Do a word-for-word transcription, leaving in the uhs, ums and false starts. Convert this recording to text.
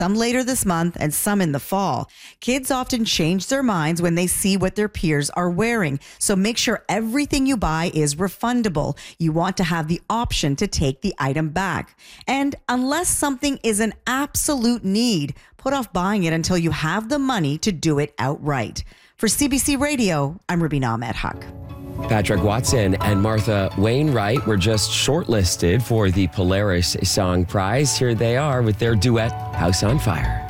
some later this month, and some in the fall. Kids often change their minds when they see what their peers are wearing, so make sure everything you buy is refundable. You want to have the option to take the item back. And unless something is an absolute need, put off buying it until you have the money to do it outright. For C B C Radio, I'm Rubina Ahmed Huck. Patrick Watson and Martha Wainwright were just shortlisted for the Polaris Song Prize. Here they are with their duet, House on Fire.